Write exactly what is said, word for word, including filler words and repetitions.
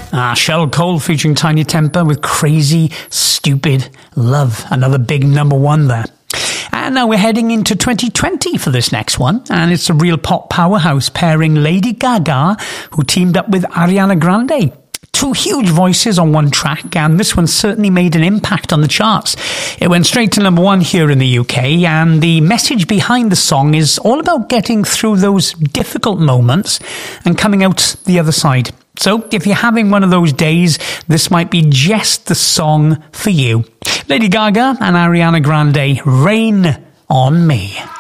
Ah, Shell Cole featuring Tiny Temper with Crazy Stupid Love. Another big number one there. And now we're heading into twenty twenty for this next one. And it's a real pop powerhouse pairing Lady Gaga, who teamed up with Ariana Grande. Two huge voices on one track, and this one certainly made an impact on the charts. It went straight to number one here in the U K, and the message behind the song is all about getting through those difficult moments and coming out the other side. So if you're having one of those days, this might be just the song for you. Lady Gaga and Ariana Grande, Rain on Me.